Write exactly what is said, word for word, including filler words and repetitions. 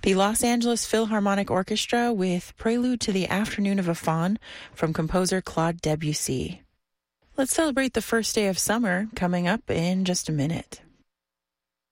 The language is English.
The Los Angeles Philharmonic Orchestra with Prelude to the Afternoon of a Faun from composer Claude Debussy. Let's celebrate the first day of summer coming up in just a minute.